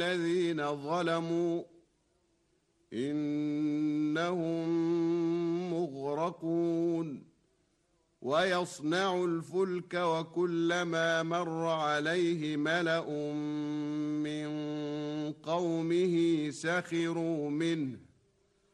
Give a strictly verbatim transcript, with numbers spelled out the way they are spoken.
الذين ظلموا إنهم مغرقون ويصنع الفلك وكلما مر عليه ملأ من قومه سخروا منه